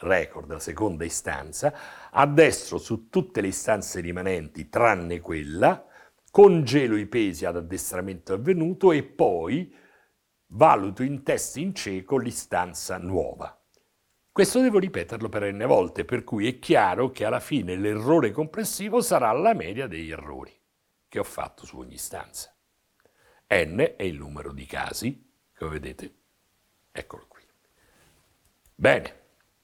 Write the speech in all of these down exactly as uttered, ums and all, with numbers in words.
record, la seconda istanza, addestro su tutte le istanze rimanenti tranne quella, congelo i pesi ad addestramento avvenuto e poi valuto in test in cieco l'istanza nuova. Questo devo ripeterlo per n volte, per cui è chiaro che alla fine l'errore complessivo sarà la media degli errori che ho fatto su ogni istanza. N è il numero di casi, come vedete, eccolo qui. Bene.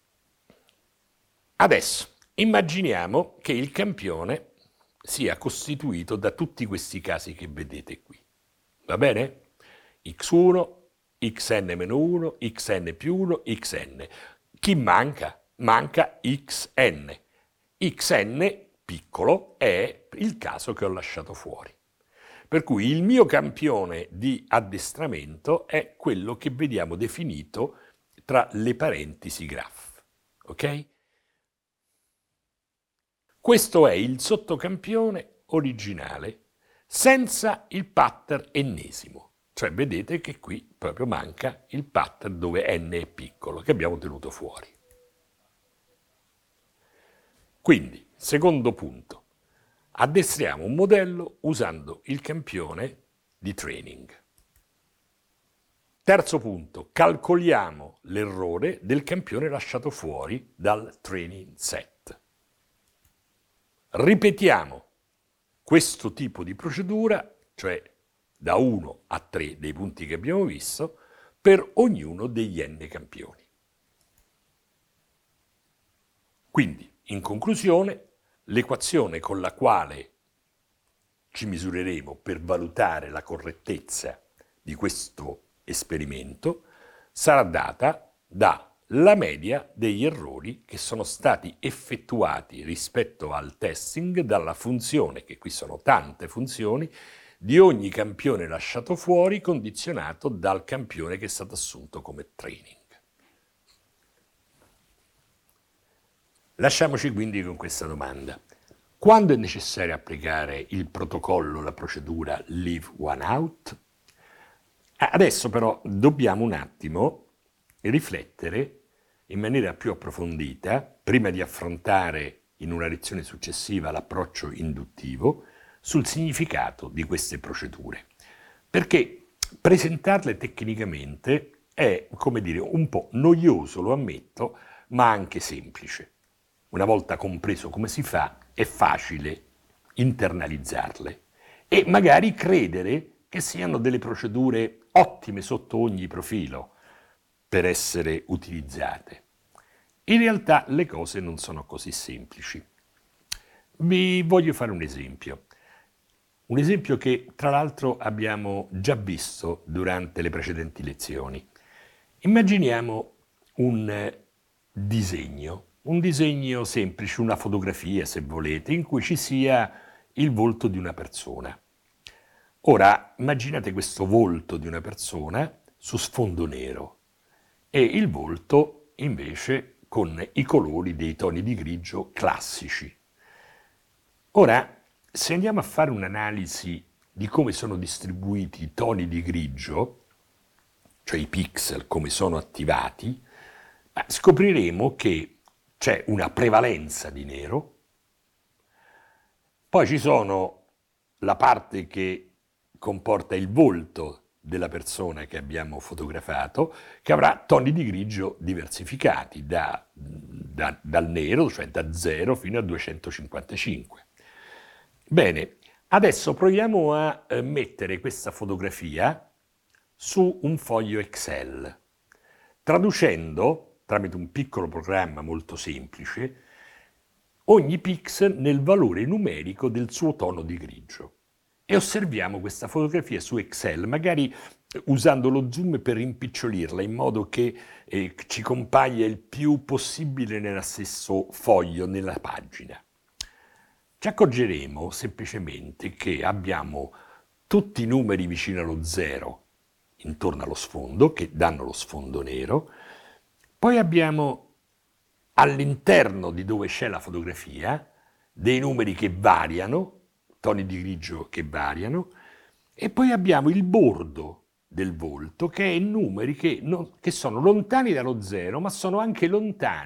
Adesso immaginiamo che il campione sia costituito da tutti questi casi che vedete qui. Va bene? x uno, xn meno uno, xn più uno, xn. Chi manca? Manca xn. Xn piccolo è il caso che ho lasciato fuori. Per cui il mio campione di addestramento è quello che vediamo definito tra le parentesi graph. Ok? Questo è il sottocampione originale senza il pattern ennesimo. Cioè vedete che qui proprio manca il pattern dove n è piccolo, che abbiamo tenuto fuori. Quindi, secondo punto, addestriamo un modello usando il campione di training. Terzo punto, calcoliamo l'errore del campione lasciato fuori dal training set. Ripetiamo questo tipo di procedura, cioè da uno a tre dei punti che abbiamo visto, per ognuno degli n campioni. Quindi, in conclusione, l'equazione con la quale ci misureremo per valutare la correttezza di questo esperimento sarà data dalla media degli errori che sono stati effettuati rispetto al testing dalla funzione, che qui sono tante funzioni, di ogni campione lasciato fuori condizionato dal campione che è stato assunto come training. Lasciamoci quindi con questa domanda. Quando è necessario applicare il protocollo, la procedura leave one out? Adesso però dobbiamo un attimo riflettere in maniera più approfondita, prima di affrontare in una lezione successiva l'approccio induttivo, sul significato di queste procedure. Perché presentarle tecnicamente è, come dire, un po' noioso, lo ammetto, ma anche semplice. Una volta compreso come si fa, è facile internalizzarle e magari credere che siano delle procedure ottime sotto ogni profilo per essere utilizzate. In realtà le cose non sono così semplici. Vi voglio fare un esempio. Un esempio che tra l'altro abbiamo già visto durante le precedenti lezioni. Immaginiamo un disegno, un disegno semplice, una fotografia se volete, in cui ci sia il volto di una persona. Ora immaginate questo volto di una persona su sfondo nero e il volto invece con i colori dei toni di grigio classici. Ora, se andiamo a fare un'analisi di come sono distribuiti i toni di grigio, cioè i pixel, come sono attivati, scopriremo che c'è una prevalenza di nero, poi ci sono la parte che comporta il volto della persona che abbiamo fotografato, che avrà toni di grigio diversificati, da, da, dal nero, cioè da zero fino a duecentocinquantacinque. Bene, adesso proviamo a eh, mettere questa fotografia su un foglio Excel, traducendo, tramite un piccolo programma molto semplice, ogni pixel nel valore numerico del suo tono di grigio. E osserviamo questa fotografia su Excel, magari usando lo zoom per rimpicciolirla in modo che eh, ci compaia il più possibile nello stesso foglio, nella pagina. Ci accorgeremo semplicemente che abbiamo tutti i numeri vicino allo zero intorno allo sfondo, che danno lo sfondo nero, poi abbiamo all'interno di dove c'è la fotografia dei numeri che variano, toni di grigio che variano, e poi abbiamo il bordo del volto che è numeri che, non, che sono lontani dallo zero, ma sono anche lontani